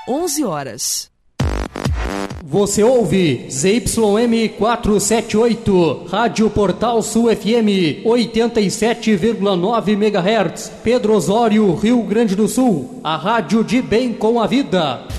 11 horas. Você ouve ZYM 478, Rádio Portal Sul FM, 87,9 MHz, Pedro Osório, Rio Grande do Sul, a rádio de bem com a vida.